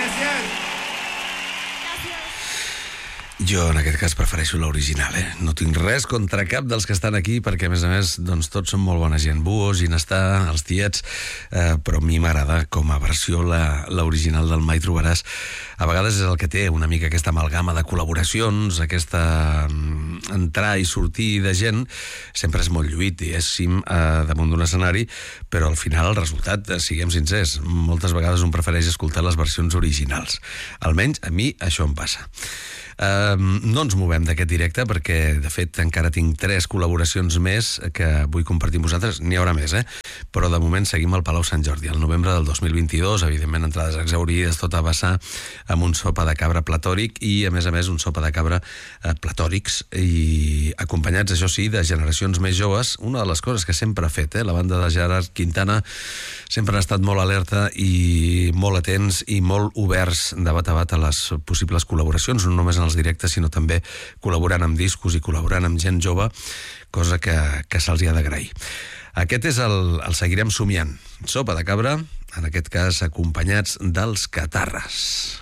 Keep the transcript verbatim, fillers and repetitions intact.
Gràcies. Jo, en aquest cas, prefereixo l'original, eh? No tinc res contra cap dels que estan aquí, perquè, a més a més, doncs, tots són molt bona gent. Buos, Ginestar, els tiets, eh, però a mi m'agrada com a versió la, l'original del Mai Trobaràs. A vegades és el que té una mica aquesta amalgama de col·laboracions, aquesta mm, entrar i sortir de gent. Sempre és molt lluït, diguéssim, eh, damunt d'un escenari, però al final el resultat, eh, siguem sincers, moltes vegades un prefereix escoltar les versions originals. Almenys a mi això em passa. Uh, no ens movem d'aquest directe perquè, de fet, encara tinc tres col·laboracions més que vull compartir amb vosaltres. N'hi haurà més, eh? Però de moment seguim al Palau Sant Jordi. El novembre del dos mil vint-i-dos, evidentment, entrades exaurides, tot a vessar amb un sopa de cabra platòric i, a més a més, un sopa de cabra eh, platòrics i acompanyats, això sí, de generacions més joves. Una de les coses que sempre ha fet, eh? La banda de Gerard Quintana sempre ha estat molt alerta i molt atents i molt oberts de bat a bat a les possibles col·laboracions, no només en els directes, sinó també col·laborant amb discos i col·laborant amb gent jove, cosa que, que se'ls ha d'agrair. Aquest és el, el Seguirem Somiant. Sopa de cabra, en aquest cas acompanyats dels Catarres.